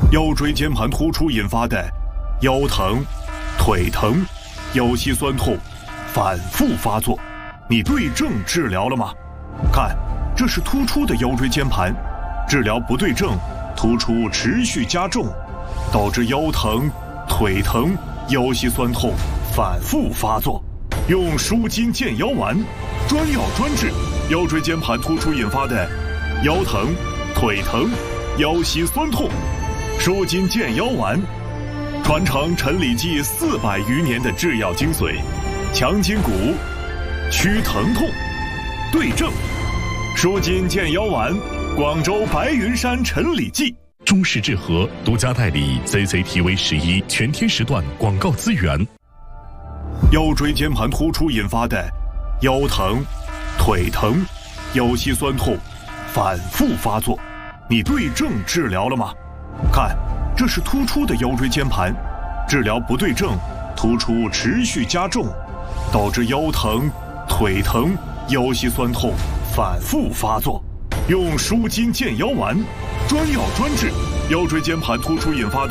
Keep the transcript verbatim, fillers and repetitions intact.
腰椎间盘突出引发的腰疼、腿疼、腰膝酸痛反复发作，你对症治疗了吗？看，这是突出的腰椎间盘，治疗不对症，突出持续加重，导致腰疼、腿疼、腰膝酸痛反复发作。用舒筋健腰丸，专药专治腰椎间盘突出引发的腰疼、腿疼、腰膝酸痛。舒筋健腰丸，传承陈李济四百余年的制药精髓，强筋骨，祛疼痛，对症。舒筋健腰丸，广州白云山陈李济。 中式治和独家代理 C C T V 十一全天时段广告资源。 腰椎间盘突出引发的腰疼、腿疼、腰膝酸痛反复发作，你对症治疗了吗？看，这是突出的腰椎间盘，治疗不对症，突出持续加重，导致腰疼、腿疼、腰膝酸痛反复发作。用舒筋健腰丸，专药专治腰椎间盘突出引发的